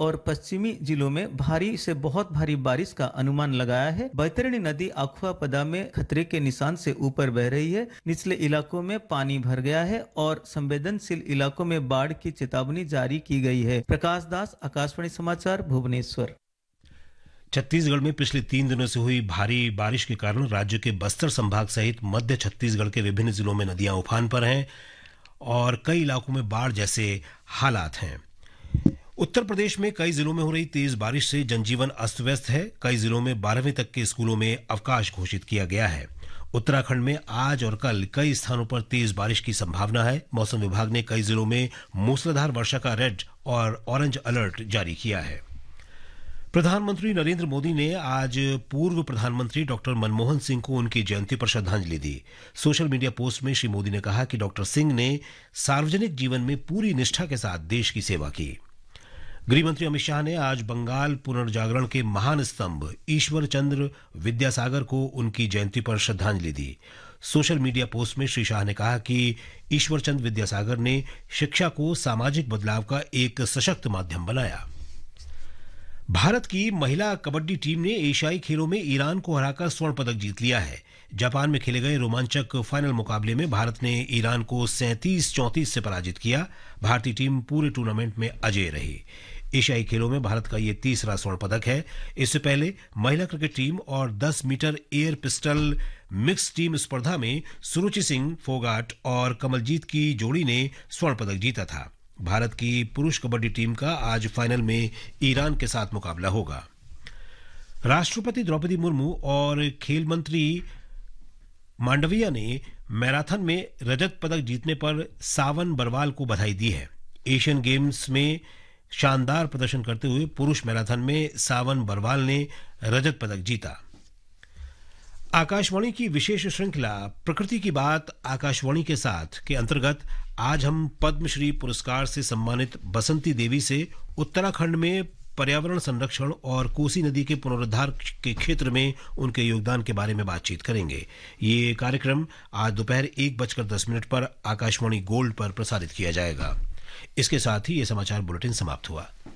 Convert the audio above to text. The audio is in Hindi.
और पश्चिमी जिलों में भारी से बहुत भारी बारिश का अनुमान लगाया है। बैतरणी नदी अखुआपदा में खतरे के निशान से ऊपर बह रही है। निचले इलाकों में पानी भर गया है और संवेदनशील इलाकों में बाढ़ की चेतावनी जारी की गई है। प्रकाश दास, आकाशवाणी समाचार, भुवनेश्वर। छत्तीसगढ़ में पिछले 3 दिनों से हुई भारी बारिश के कारण राज्य के बस्तर संभाग सहित मध्य छत्तीसगढ़ के विभिन्न जिलों में नदियां उफान पर हैं और कई इलाकों में बाढ़ जैसे हालात हैं। उत्तर प्रदेश में कई जिलों में हो रही तेज बारिश से जनजीवन अस्त व्यस्त है। कई जिलों में 12वीं तक के स्कूलों में अवकाश घोषित किया गया है। उत्तराखंड में आज और कल कई स्थानों पर तेज बारिश की संभावना है। मौसम विभाग ने कई जिलों में मूसलाधार वर्षा का रेड और ऑरेंज अलर्ट जारी किया है। प्रधानमंत्री नरेंद्र मोदी ने आज पूर्व प्रधानमंत्री डॉक्टर मनमोहन सिंह को उनकी जयंती पर श्रद्धांजलि दी। सोशल मीडिया पोस्ट में श्री मोदी ने कहा कि डॉक्टर सिंह ने सार्वजनिक जीवन में पूरी निष्ठा के साथ देश की सेवा की। गृहमंत्री अमित शाह ने आज बंगाल पुनर्जागरण के महान स्तंभ ईश्वर चंद्र विद्यासागर को उनकी जयंती पर श्रद्धांजलि दी। सोशल मीडिया पोस्ट में श्री शाह ने कहा कि ईश्वर चंद्र विद्यासागर ने शिक्षा को सामाजिक बदलाव का एक सशक्त माध्यम बनाया। भारत की महिला कबड्डी टीम ने एशियाई खेलों में ईरान को हराकर स्वर्ण पदक जीत लिया है। जापान में खेले गए रोमांचक फाइनल मुकाबले में भारत ने ईरान को 37-34 से पराजित किया। भारतीय टीम पूरे टूर्नामेंट में अजेय रही। एशियाई खेलों में भारत का ये तीसरा स्वर्ण पदक है। इससे पहले महिला क्रिकेट टीम और 10 metre air pistol mix team स्पर्धा में सुरुचि सिंह फोगाट और कमलजीत की जोड़ी ने स्वर्ण पदक जीता था। भारत की पुरुष कबड्डी टीम का आज फाइनल में ईरान के साथ मुकाबला होगा। राष्ट्रपति द्रौपदी मुर्मू और खेल मंत्री मांडविया ने मैराथन में रजत पदक जीतने पर सावन बरवाल को बधाई दी है। एशियन गेम्स में शानदार प्रदर्शन करते हुए पुरुष मैराथन में सावन बरवाल ने रजत पदक जीता। आकाशवाणी की विशेष श्रृंखला प्रकृति की बात आकाशवाणी के साथ के अंतर्गत आज हम पद्मश्री पुरस्कार से सम्मानित बसंती देवी से उत्तराखंड में पर्यावरण संरक्षण और कोसी नदी के पुनरुद्धार के क्षेत्र में उनके योगदान के बारे में बातचीत करेंगे। ये कार्यक्रम आज दोपहर 1:10 पर आकाशवाणी गोल्ड पर प्रसारित किया जाएगा। इसके साथ ही ये समाचार बुलेटिन समाप्त हुआ।